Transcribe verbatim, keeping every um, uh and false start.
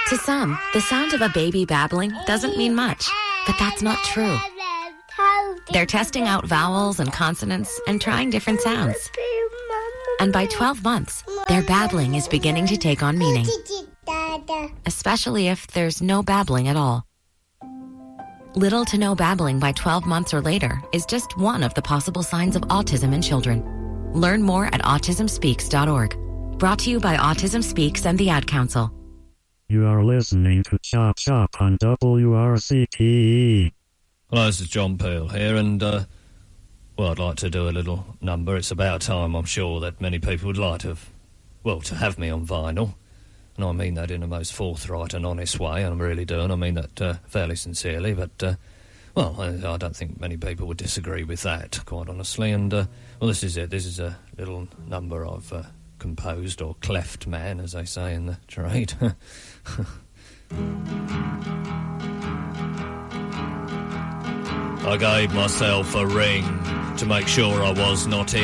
To some, the sound of a baby babbling doesn't mean much, but that's not true. They're testing out vowels and consonants and trying different sounds. And by twelve months, their babbling is beginning to take on meaning, especially if there's no babbling at all. Little to no babbling by twelve months or later is just one of the possible signs of autism in children. Learn more at autism speaks dot org. Brought to you by Autism Speaks and the Ad Council. You are listening to Chop Chop on W R C T E. Hello, this is John Peel here, and, uh, well, I'd like to do a little number. It's about time, I'm sure, that many people would like to have, well, to have me on vinyl. And I mean that in the most forthright and honest way, and I'm really doing. I mean that uh, fairly sincerely, but, uh, well, I, I don't think many people would disagree with that, quite honestly. And, uh, well, this is it. This is a little number I've uh, composed, or cleft man, as they say in the trade. I gave myself a ring to make sure I was not